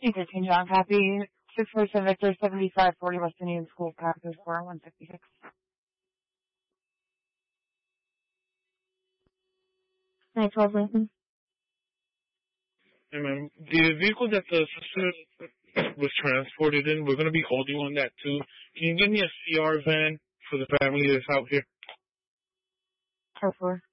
Continue on copy. 647 Victor 7540 West Indian School, Practice 4156. 912 Lincoln. Hey, ma'am, the vehicle that the sister was transported in, we're going to be holding on that too. Can you give me a CR van for the family that's out here? Car 4.